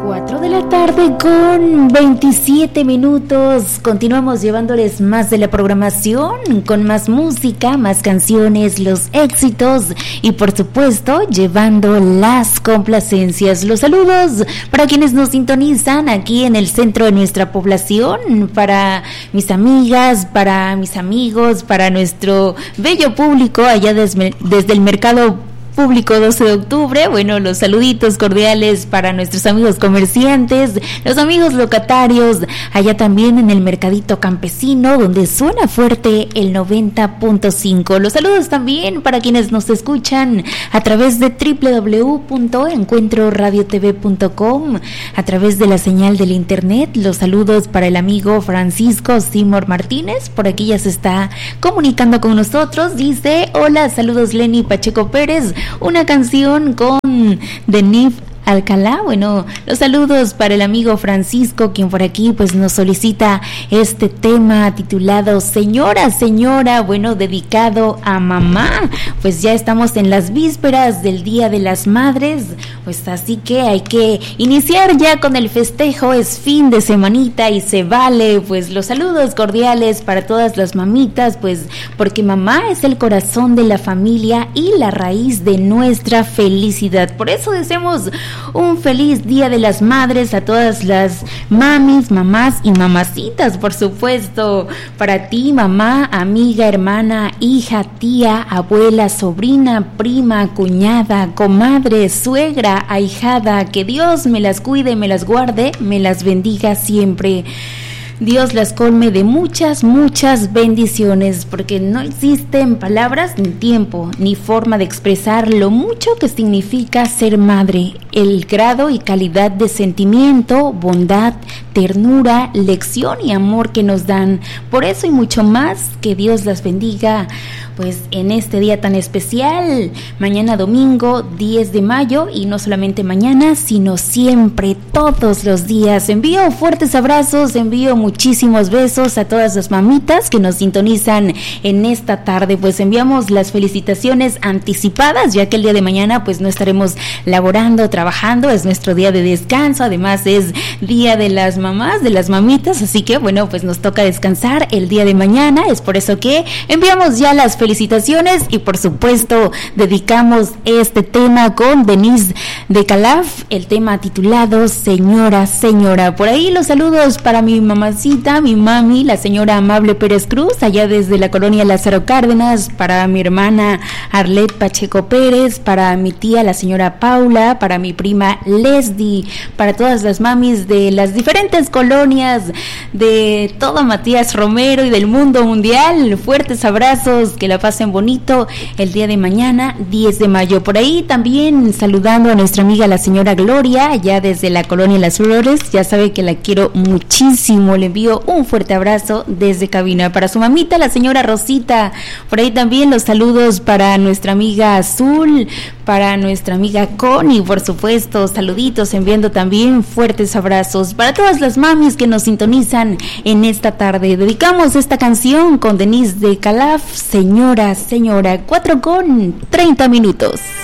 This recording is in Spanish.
4 de la tarde con 27 minutos. Continuamos llevándoles más de la programación, con más música, más canciones, los éxitos y por supuesto llevando las complacencias. Los saludos para quienes nos sintonizan aquí en el centro de nuestra población, para mis amigas, para mis amigos, para nuestro bello público allá desde el mercado público 12 de octubre, bueno, los saluditos cordiales para nuestros amigos comerciantes, los amigos locatarios, allá también en el mercadito campesino, donde suena fuerte el 90.5. Los saludos también para quienes nos escuchan a través de www.encuentroradiotv.com, a través de la señal del internet. Los saludos para el amigo Francisco Simor Martínez, por aquí ya se está comunicando con nosotros, dice: hola, saludos Lenny Pacheco Pérez, una canción con Denif Alcalá. Bueno, los saludos para el amigo Francisco, quien por aquí pues nos solicita este tema titulado Señora, Señora, bueno, dedicado a mamá. Pues ya estamos en las vísperas del Día de las Madres, pues así que hay que iniciar ya con el festejo, es fin de semanita y se vale, pues los saludos cordiales para todas las mamitas, pues porque mamá es el corazón de la familia y la raíz de nuestra felicidad. Por eso deseamos un feliz Día de las Madres a todas las mamis, mamás y mamacitas, por supuesto. Para ti, mamá, amiga, hermana, hija, tía, abuela, sobrina, prima, cuñada, comadre, suegra, ahijada, que Dios me las cuide, me las guarde, me las bendiga siempre. Dios las colme de muchas, muchas bendiciones, porque no existen palabras, ni tiempo, ni forma de expresar lo mucho que significa ser madre, el grado y calidad de sentimiento, bondad, ternura, lección y amor que nos dan. Por eso y mucho más, que Dios las bendiga, pues en este día tan especial, mañana domingo 10 de mayo, y no solamente mañana, sino siempre, todos los días. Envío fuertes abrazos, envío muchísimos besos a todas las mamitas que nos sintonizan en esta tarde. Pues enviamos las felicitaciones anticipadas, ya que el día de mañana pues no estaremos laborando, trabajando, es nuestro día de descanso, además es día de las mamás, de las mamitas, así que bueno, pues nos toca descansar el día de mañana. Es por eso que enviamos ya las felicitaciones y por supuesto dedicamos este tema con Denise de Calaf, el tema titulado Señora, Señora. Por ahí los saludos para mi mamacita, mi mami, la señora Amable Pérez Cruz, allá desde la colonia Lázaro Cárdenas, para mi hermana Arlet Pacheco Pérez, para mi tía la señora Paula, para mi prima Leslie, para todas las mamis de las diferentes colonias de todo Matías Romero y del mundo mundial. Fuertes abrazos, que la pasen bonito el día de mañana 10 de mayo. Por ahí también saludando a nuestra amiga la señora Gloria, allá desde la colonia Las Flores, ya sabe que la quiero muchísimo, le envío un fuerte abrazo desde cabina. Para su mamita la señora Rosita, por ahí también los saludos para nuestra amiga Azul, para nuestra amiga Connie, por supuesto, saluditos, enviando también fuertes abrazos para todas las mamis que nos sintonizan en esta tarde. Dedicamos esta canción con Denise de Calaf, Señora, Señora, 4:30 minutos.